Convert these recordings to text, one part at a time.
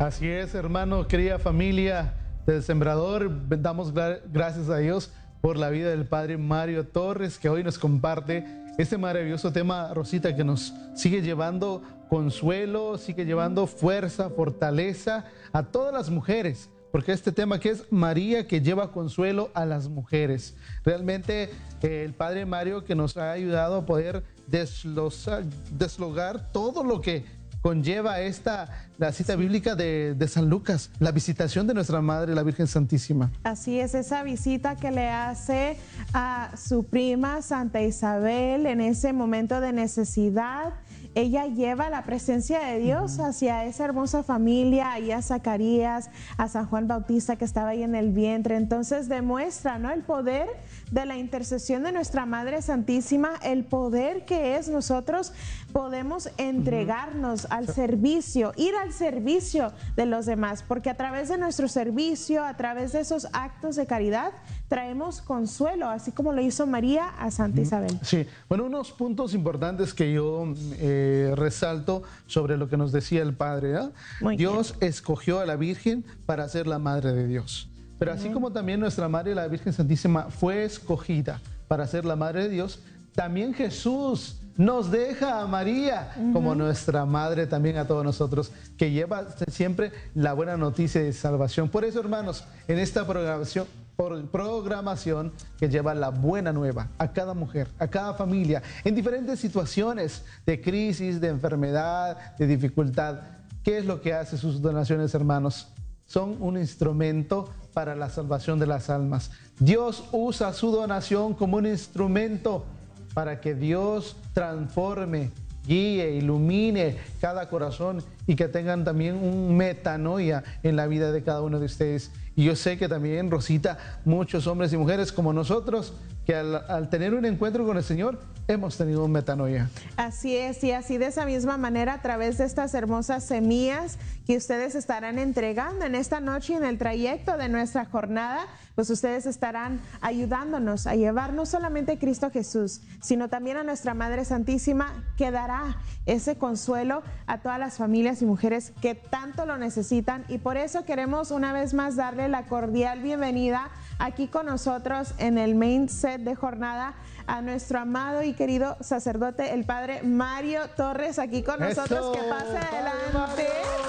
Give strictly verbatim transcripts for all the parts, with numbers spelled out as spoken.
Así es, hermano, querida familia del Sembrador, damos gracias a Dios por la vida del Padre Mario Torres, que hoy nos comparte este maravilloso tema, Rosita, que nos sigue llevando consuelo, sigue llevando fuerza, fortaleza a todas las mujeres, porque este tema que es María, que lleva consuelo a las mujeres. Realmente eh, el Padre Mario, que nos ha ayudado a poder deslozar, deslogar todo lo que conlleva esta, la cita bíblica de, de San Lucas, la visitación de nuestra Madre, la Virgen Santísima. Así es, esa visita que le hace a su prima Santa Isabel en ese momento de necesidad. Ella lleva la presencia de Dios hacia esa hermosa familia, ahí a Zacarías, a San Juan Bautista que estaba ahí en el vientre. Entonces demuestra, ¿no?, el poder de la intercesión de nuestra Madre Santísima, el poder que es nosotros podemos entregarnos al servicio, ir al servicio de los demás, porque a través de nuestro servicio, a través de esos actos de caridad, traemos consuelo, así como lo hizo María a Santa Isabel. Sí, bueno, unos puntos importantes que yo eh, resalto sobre lo que nos decía el Padre, ¿eh? Dios bien. escogió a la Virgen para ser la Madre de Dios. Pero así como también nuestra Madre, la Virgen Santísima, fue escogida para ser la Madre de Dios, también Jesús nos deja a María uh-huh. como nuestra Madre también a todos nosotros, que lleva siempre la buena noticia de salvación. Por eso, hermanos, en esta programación, por programación que lleva la buena nueva a cada mujer, a cada familia, en diferentes situaciones de crisis, de enfermedad, de dificultad. ¿Qué es lo que hace sus donaciones, hermanos? Son un instrumento para la salvación de las almas. Dios usa su donación como un instrumento para que Dios transforme, guíe, ilumine cada corazón y que tengan también un metanoia en la vida de cada uno de ustedes. Y yo sé que también, Rosita, muchos hombres y mujeres como nosotros, que al, al tener un encuentro con el Señor, hemos tenido un metanoia. Así es, y así de esa misma manera, a través de estas hermosas semillas que ustedes estarán entregando en esta noche y en el trayecto de nuestra jornada, pues ustedes estarán ayudándonos a llevar no solamente a Cristo Jesús, sino también a nuestra Madre Santísima, que dará ese consuelo a todas las familias y mujeres que tanto lo necesitan. Y por eso queremos una vez más darle la cordial bienvenida aquí con nosotros en el main set de jornada a nuestro amado y querido sacerdote, el Padre Mario Torres, aquí con nosotros. ¡Eso! Que pase adelante.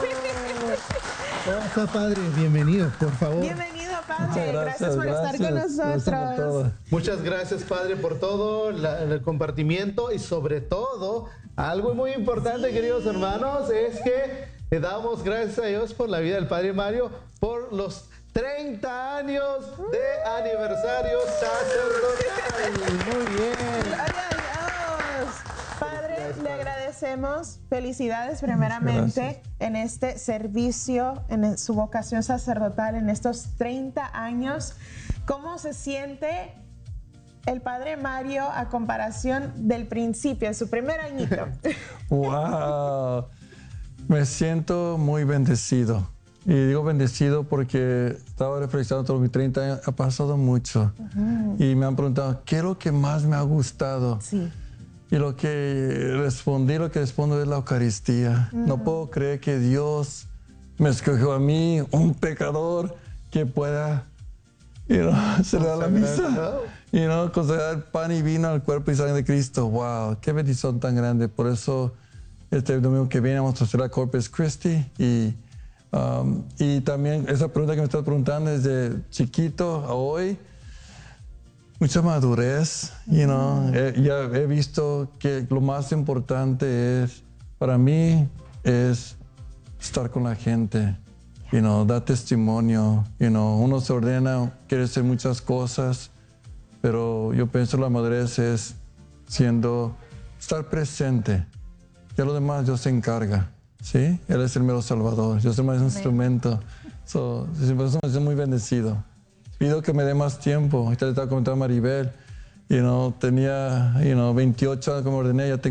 ¿Cómo está, Padre? Bienvenido, por favor. Bienvenido, Padre. Gracias, gracias por gracias, estar con nosotros. Gracias por todo. Muchas gracias, Padre, por todo la, el compartimiento y sobre todo, algo muy importante, sí. queridos hermanos, es que le damos gracias a Dios por la vida del Padre Mario, por los treinta años de aniversario sacerdotal. Muy bien. Gloria a Dios. Padre, le agradecemos. Felicidades primeramente Gracias. en este servicio, en su vocación sacerdotal, en estos treinta años. ¿Cómo se siente el Padre Mario a comparación del principio, en su primer añito? ¡Wow! Me siento muy bendecido. Y digo bendecido porque estaba reflexionando todos mis treinta años, ha pasado mucho. Uh-huh. Y me han preguntado, ¿qué es lo que más me ha gustado? Sí. Y lo que respondí, lo que respondo es la Eucaristía. Uh-huh. No puedo creer que Dios me escogió a mí, un pecador, que pueda you know, celebrar la misa. Y no consagrar pan y vino al cuerpo y sangre de Cristo. ¡Wow! ¡Qué bendición tan grande! Por eso, este domingo que viene vamos a celebrar Corpus Christi. Y Um, y también esa pregunta que me estás preguntando desde chiquito a hoy, mucha madurez, you know, he, ya he visto que lo más importante es, para mí, es estar con la gente, you know, dar testimonio, you know, uno se ordena, quiere hacer muchas cosas, pero yo pienso la madurez es siendo, estar presente, ya lo demás Dios se encarga. Sí, Él es el mero Salvador. Yo soy más un instrumento. So, por eso me siento muy bendecido. Pido que me dé más tiempo. Ahorita le estaba comentando a Maribel. You know, tenía you know, veintiocho años como ordené, ya tengo